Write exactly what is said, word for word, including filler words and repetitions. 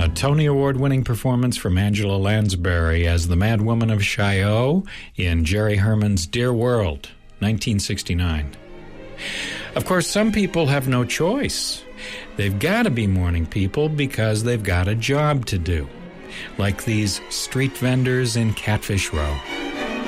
Tony Award-winning performance from Angela Lansbury as the Mad Woman of Chaillot in Jerry Herman's Dear World, nineteen sixty-nine. Of course, some people have no choice. They've got to be morning people because they've got a job to do, like these street vendors in Catfish Row.